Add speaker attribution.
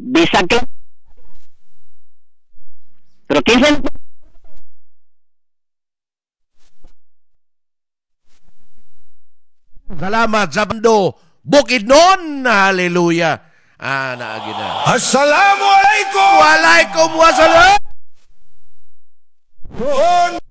Speaker 1: bisag ka. Pero kinsa
Speaker 2: Salamat sa bando. Bukidnon. Hallelujah. Naagi na.
Speaker 3: Assalamualaikum.
Speaker 2: Waalaikumsalam.